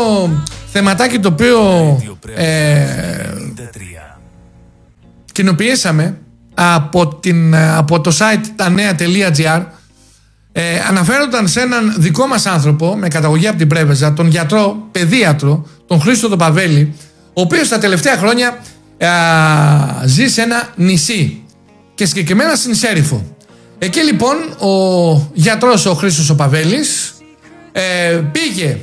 θεματάκι το οποίο κοινοποιήσαμε από το site tanea.gr, αναφέρονταν σε έναν δικό μας άνθρωπο με καταγωγή από την Πρέβεζα, τον γιατρό, παιδίατρο, τον Χρήστο τον Παβέλη, ο οποίος τα τελευταία χρόνια ζει σε ένα νησί και συγκεκριμένα στην Σέριφο. Εκεί λοιπόν ο γιατρός ο Χρήστος ο Παβέλης πήγε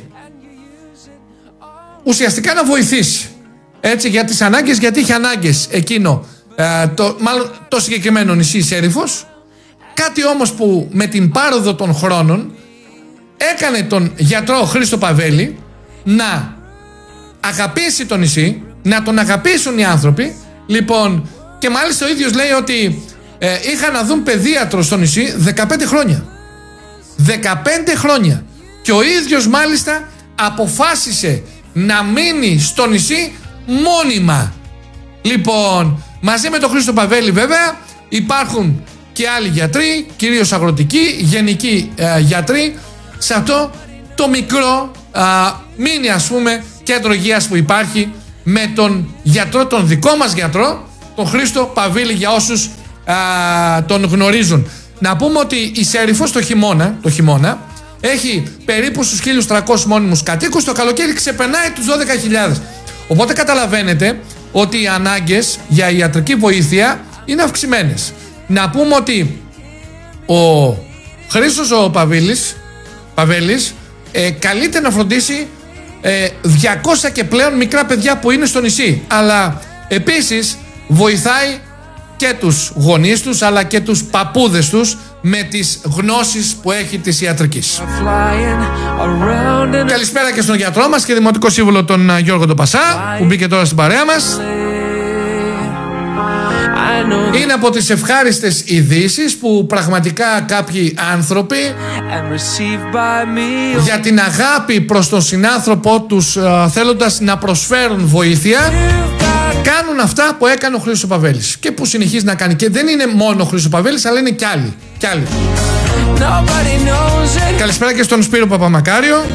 ουσιαστικά να βοηθήσει, έτσι, για τις ανάγκες, γιατί είχε ανάγκες εκείνο μάλλον το συγκεκριμένο νησί Σέριφος. Κάτι όμως που με την πάροδο των χρόνων έκανε τον γιατρό Χρήστο Παβέλη να αγαπήσει το νησί, να τον αγαπήσουν οι άνθρωποι. Λοιπόν, και μάλιστα ο ίδιος λέει ότι είχαν να δουν παιδίατρο στο νησί 15 χρόνια. 15 χρόνια. Και ο ίδιος μάλιστα αποφάσισε να μείνει στο νησί μόνιμα. Λοιπόν, μαζί με τον Χρήστο Παβέλη βέβαια υπάρχουν και άλλοι γιατροί, κυρίως αγροτικοί, γενικοί γιατροί, σε αυτό το μικρό μίνι, ας πούμε, κέντρο υγείας που υπάρχει, με τον γιατρό, τον δικό μας γιατρό, τον Χρήστο Παβέλη, για όσους τον γνωρίζουν. Να πούμε ότι η Σέριφος το χειμώνα έχει περίπου στους 1.300 μόνιμους κατοίκους, το καλοκαίρι ξεπερνάει τους 12.000. Οπότε καταλαβαίνετε ότι οι ανάγκες για ιατρική βοήθεια είναι αυξημένες. Να πούμε ότι ο Χρήστος ο Παβέλης καλείται να φροντίσει 200 και πλέον μικρά παιδιά που είναι στο νησί, αλλά επίσης βοηθάει και τους γονείς τους αλλά και τους παππούδες τους με τις γνώσεις που έχει της ιατρικής. Καλησπέρα και στον γιατρό μας και δημοτικό σύμβουλο τον Γιώργο τον Πασά, που μπήκε τώρα στην παρέα μας. Είναι από τις ευχάριστες ειδήσεις που πραγματικά κάποιοι άνθρωποι για την αγάπη προς τον συνάνθρωπό τους, θέλοντας να προσφέρουν βοήθεια, κάνουν αυτά που έκανε ο Χρήστος Παβέλης και που συνεχίζει να κάνει. Και δεν είναι μόνο ο Χρήστος Παβέλης, αλλά είναι κι άλλοι. Καλησπέρα και στον Σπύρο Παπαμακάριο.